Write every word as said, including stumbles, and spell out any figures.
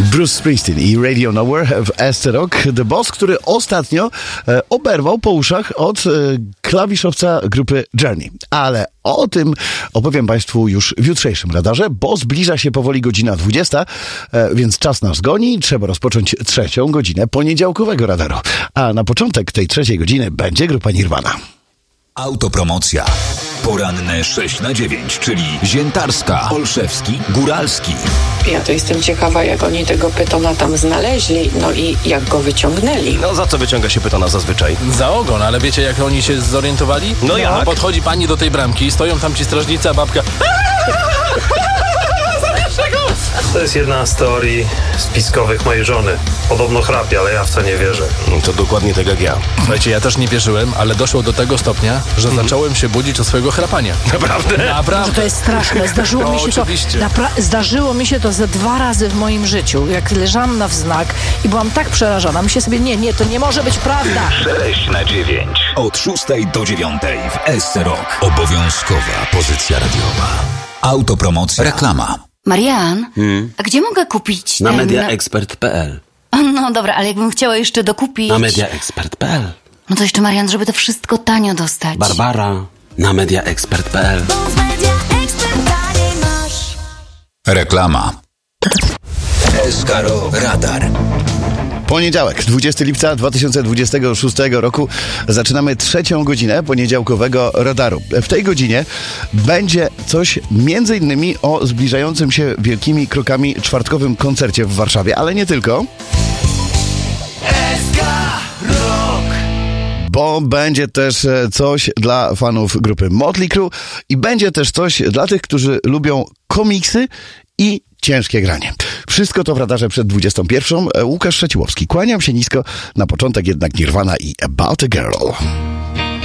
Bruce Springsteen i Radio Nowhere w S C Rock. The Boss, który ostatnio e, oberwał po uszach od e, klawiszowca grupy Journey. Ale o tym opowiem Państwu już w jutrzejszym radarze, bo zbliża się powoli godzina dwudziesta, e, więc czas nas goni. Trzeba rozpocząć trzecią godzinę poniedziałkowego radaru. A na początek tej trzeciej godziny będzie grupa Nirvana. Autopromocja. Poranne sześć na dziewięć, czyli Ziętarska, Olszewski, Góralski. Ja to jestem ciekawa, jak oni tego pytona tam znaleźli, no i jak go wyciągnęli. No za co wyciąga się pytona zazwyczaj? Za ogon, ale wiecie jak oni się zorientowali? No jak? Podchodzi pani do tej bramki, stoją tam ci strażnicy, a babka... To jest jedna z teorii spiskowych mojej żony. Podobno chrapie, ale ja w to nie wierzę. No to dokładnie tak jak ja. Słuchajcie, ja też nie wierzyłem, ale doszło do tego stopnia, że mm. zacząłem się budzić od swojego chrapania. Naprawdę? Naprawdę. Że to jest straszne. Zdarzyło, no, mi się to, oczywiście. napra- zdarzyło mi się to ze dwa razy w moim życiu. Jak leżałam na wznak i byłam tak przerażona. Myślę sobie, nie, nie, to nie może być prawda. sześć na dziewięć. Od szóstej do dziewiątej w S C Rock. Obowiązkowa pozycja radiowa. Autopromocja. Reklama. Marian, hmm? a gdzie mogę kupić Na ten... mediaexpert kropka p l. No dobra, ale jakbym chciała jeszcze dokupić... Na mediaexpert kropka p l. No to jeszcze, Marian, żeby to wszystko tanio dostać. Barbara, na mediaexpert kropka p l. Reklama. S K Rock Radar. Poniedziałek, dwudziestego lipca dwa tysiące dwudziestego szóstego roku. Zaczynamy trzecią godzinę poniedziałkowego radaru. W tej godzinie będzie coś między innymi o zbliżającym się wielkimi krokami czwartkowym koncercie w Warszawie, ale nie tylko. S K Rock! Bo będzie też coś dla fanów grupy Motley Crue i będzie też coś dla tych, którzy lubią komiksy i ciężkie granie. Wszystko to w radarze przed dwudziestą pierwszą. Łukasz Szeciłowski. Kłaniam się nisko. Na początek jednak Nirvana i About a Girl.